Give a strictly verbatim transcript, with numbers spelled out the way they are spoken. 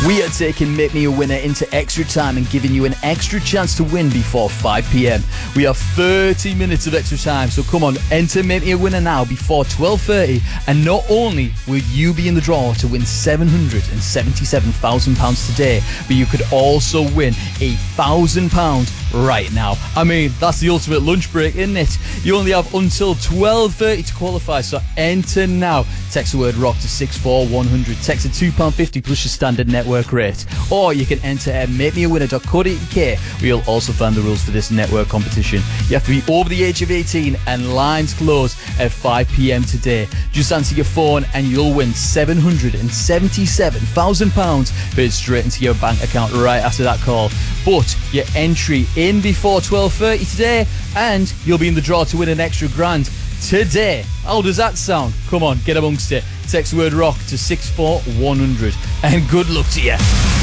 We are taking Make Me a Winner into extra time and giving you an extra chance to win before five p.m. We have thirty minutes of extra time, so come on, enter Make Me a Winner now before twelve thirty, and not only will you be in the draw to win seven hundred seventy-seven thousand pounds today, but you could also win a thousand pounds right now. I mean, that's the ultimate lunch break, isn't it? You only have until twelve thirty to qualify, so enter now. Text the word ROCK to six four one hundred. Text at two pounds fifty plus your standard network rate. Or you can enter at make me a winner dot co dot uk, where you'll also find the rules for this network competition. You have to be over the age of eighteen and lines close at five p.m. today. Just answer your phone and you'll win seven hundred seventy-seven thousand pounds paid straight into your bank account right after that call. But your entry in before twelve thirty today and you'll be in the draw to win an extra grand today. How does that sound? Come on, get amongst it. Text the word ROCK to six four one hundred and good luck to you.